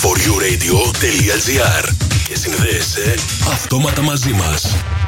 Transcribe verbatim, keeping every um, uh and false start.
φορ γιου radio τελεία τζι άρ και συνδέεσαι αυτόματα μαζί μας.